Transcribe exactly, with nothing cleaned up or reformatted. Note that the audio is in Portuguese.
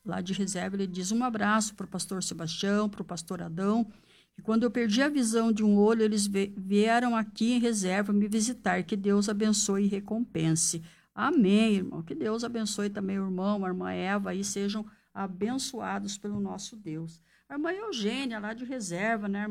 lá de reserva, ele diz: um abraço para o pastor Sebastião, para o pastor Adão, e quando eu perdi a visão de um olho, eles vieram aqui em reserva me visitar, que Deus abençoe e recompense. Amém, irmão, que Deus abençoe também o irmão, a irmã Eva, e sejam abençoados pelo nosso Deus. A irmã Eugênia, lá de reserva, né?